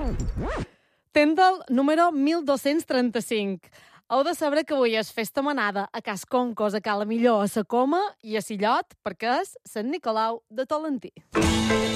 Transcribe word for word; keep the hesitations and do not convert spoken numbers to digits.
Tendal número mil dos-cents trenta-cinc. Heu de saber que avui és festa manada a Cas Concos, a Cala Millor, a Sa Coma i a Sillot, perquè és Sant Nicolau de Tolentí.